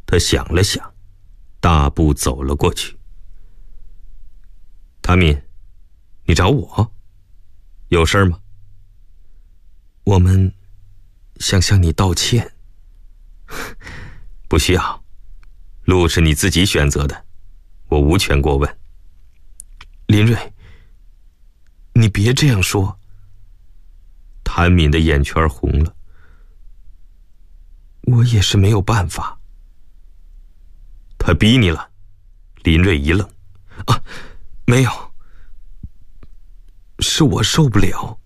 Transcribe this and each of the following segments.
他想了想，大步走了过去。谭敏，你找我？有事吗？ 我们想向你道歉。 不需要，路是你自己选择的，我无权过问。 林瑞，你别这样说。 谭敏的眼圈红了。 我也是没有办法。 他逼你了？林瑞一愣。 啊，没有，是我受不了。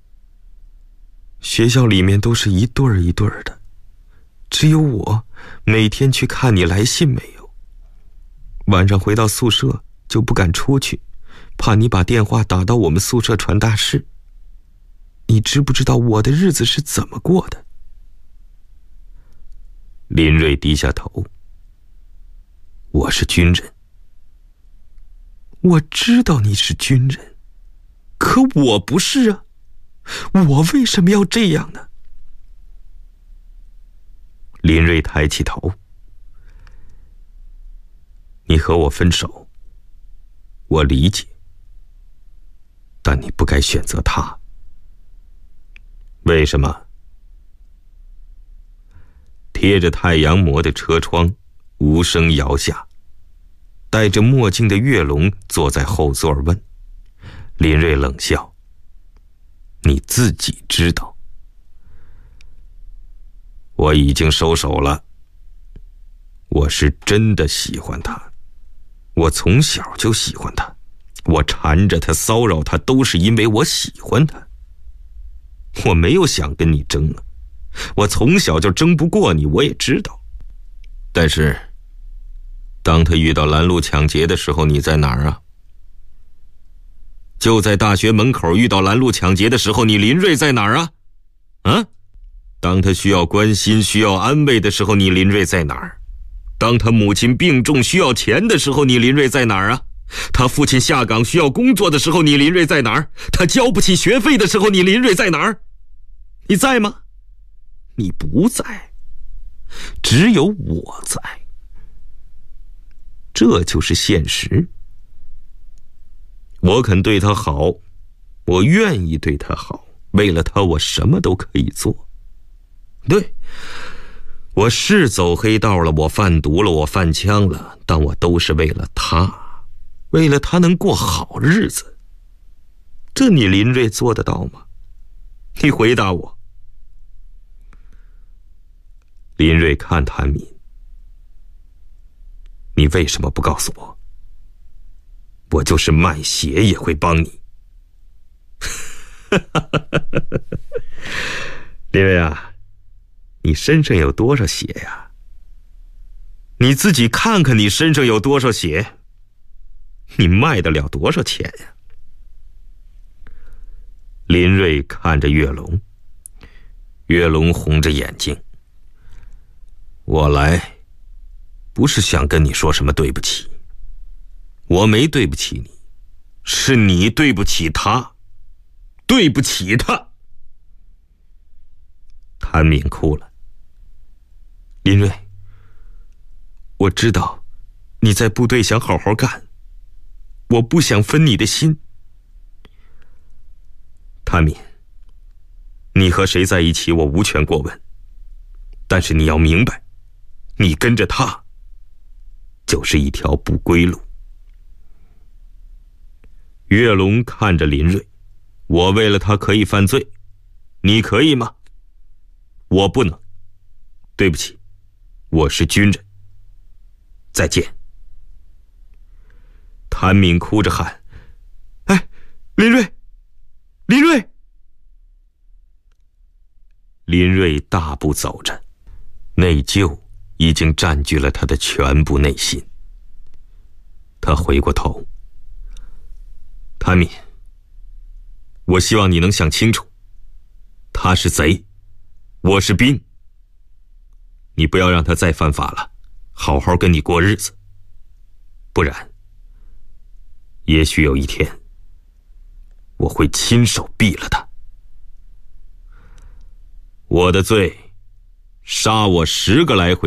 学校里面都是一对儿一对儿的，只有我每天去看你来信没有。晚上回到宿舍就不敢出去，怕你把电话打到我们宿舍传达室。你知不知道我的日子是怎么过的？ 林瑞低下头。我是军人。 我知道你是军人，可我不是啊，我为什么要这样呢？ 林瑞抬起头。你和我分手，我理解，但你不该选择他。为什么？贴着太阳膜的车窗无声摇下，戴着墨镜的岳龙坐在后座问。林瑞冷笑。你自己知道。我已经收手了。我是真的喜欢他，我从小就喜欢他，我缠着他骚扰他都是因为我喜欢他。我没有想跟你争啊，我从小就争不过你，我也知道。但是当他遇到拦路抢劫的时候，你在哪儿啊？就在大学门口遇到拦路抢劫的时候，你林瑞在哪儿啊？啊？当他需要关心需要安慰的时候，你林瑞在哪儿？当他母亲病重需要钱的时候，你林瑞在哪儿啊？他父亲下岗需要工作的时候，你林瑞在哪儿？他交不起学费的时候，你林瑞在哪儿？你在吗？你不在，只有我在。这就是现实。我肯对他好，我愿意对他好，为了他我什么都可以做。对，我是走黑道了，我贩毒了，我贩枪了，但我都是为了他，为了他能过好日子。这你林瑞做得到吗？你回答我。林瑞看谭敏，你为什么不告诉我？我就是卖血也会帮你。林瑞啊，你身上有多少血呀？你自己看看你身上有多少血，你卖得了多少钱呀？林瑞看着岳龙，岳龙红着眼睛。我来不是想跟你说什么对不起，我没对不起你，是你对不起他，对不起他。谭敏哭了。 林瑞，我知道你在部队想好好干，我不想分你的心。 谭敏，你和谁在一起我无权过问，但是你要明白，你跟着他就是一条不归路。岳龙看着林瑞，我为了他可以犯罪，你可以吗？我不能，对不起，我是军人。再见。谭敏哭着喊：哎，林瑞，林瑞！林瑞大步走着，内疚已经占据了他的全部内心。他回过头。谭敏，我希望你能想清楚，他是贼，我是兵。你不要让他再犯法了，好好跟你过日子，不然也许有一天我会亲手毙了他。我的罪，杀我10个来回